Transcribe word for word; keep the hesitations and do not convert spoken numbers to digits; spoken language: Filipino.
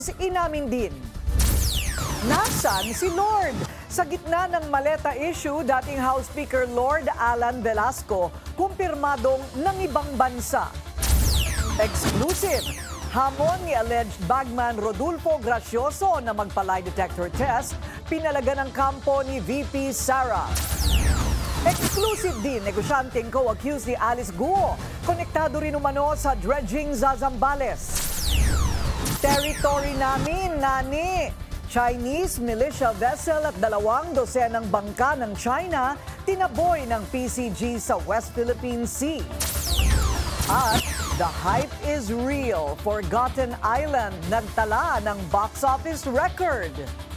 Inamin din. Nasaan si Lord? Sa gitna ng maleta issue, dating House Speaker Lord Alan Velasco, kumpirmadong ng ibang bansa. Exclusive. Hamon ni alleged bagman Rodolfo Gracioso na magpa-lie detector test, pinalaga ng kampo ni V P Sara. Exclusive din, negosyanteng co-accused ni Alice Guo, konektado rin umano sa dredging sa Zambales. Territory namin, nani! Chinese militia vessel at dalawang dosenang bangka ng China tinaboy ng P C G sa West Philippine Sea. At the hype is real. Forgotten Island nagtala ng box office record.